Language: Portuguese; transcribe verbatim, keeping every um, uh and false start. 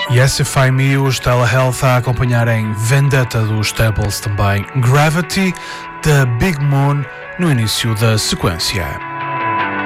Yesify Me, os Telehealth a acompanhar em Vendetta dos Staples, também Gravity, da Big Moon, no início da sequência.